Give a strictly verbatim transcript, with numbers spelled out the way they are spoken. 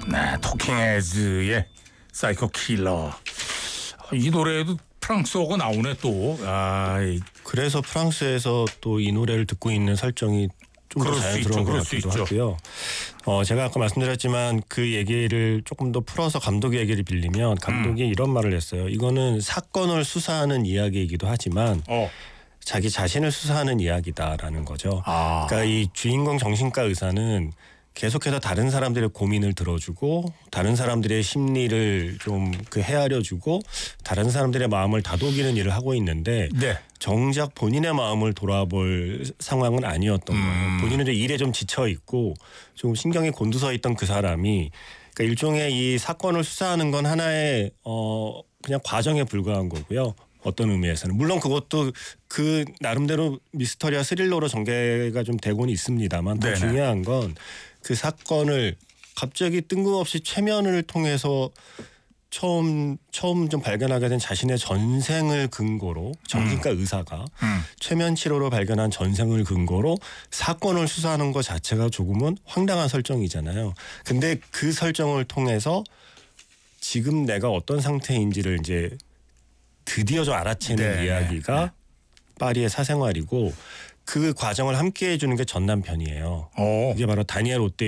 네, 토킹 헤즈의 사이코 킬러. 이 노래에도 프랑스어가 나오네 또. 아, 그래서 프랑스에서 또 이 노래를 듣고 있는 설정이 좀 더 자연스러운 것 같기도 하고요. 어, 제가 아까 말씀드렸지만 그 얘기를 조금 더 풀어서 감독의 얘기를 빌리면 감독이 음. 이런 말을 했어요. 이거는 사건을 수사하는 이야기이기도 하지만 어. 자기 자신을 수사하는 이야기다라는 거죠. 아. 그러니까 이 주인공 정신과 의사는 계속해서 다른 사람들의 고민을 들어주고 다른 사람들의 심리를 좀 그 헤아려주고 다른 사람들의 마음을 다독이는 일을 하고 있는데 네. 정작 본인의 마음을 돌아볼 상황은 아니었던 음. 거예요. 본인은 일에 좀 지쳐 있고 좀 신경이 곤두서 있던 그 사람이 그러니까 일종의 이 사건을 수사하는 건 하나의 어 그냥 과정에 불과한 거고요. 어떤 의미에서는 물론 그것도 그 나름대로 미스터리와 스릴러로 전개가 좀 되고는 있습니다만 더 중요한 건 그 사건을 갑자기 뜬금없이 최면을 통해서 처음 처음 좀 발견하게 된 자신의 전생을 근거로 정신과 음. 의사가 음. 최면 치료로 발견한 전생을 근거로 사건을 수사하는 것 자체가 조금은 황당한 설정이잖아요. 근데 그 설정을 통해서 지금 내가 어떤 상태인지를 이제 드디어 좀 알아채는 네. 이야기가 네. 파리의 사생활이고 그 과정을 함께 해주는 게 전 남편이에요. 오. 이게 바로 다니엘 오떼